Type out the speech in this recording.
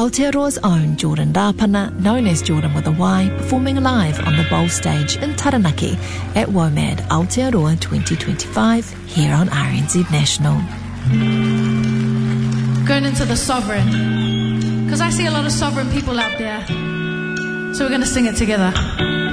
Aotearoa's own Jordan Rapana, known as Jordan with a Y, performing live on the Bowl stage in Taranaki at WOMAD Aotearoa 2025 here on RNZ National. Going into the sovereign, because I see a lot of sovereign people out there, so we're going to sing it together.